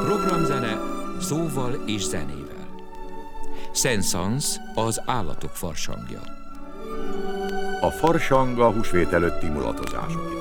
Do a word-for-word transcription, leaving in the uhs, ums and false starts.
Programzene szóval és zenével. Szensans, az állatok farsangja. A farsang a húsvét előtti mulatozások.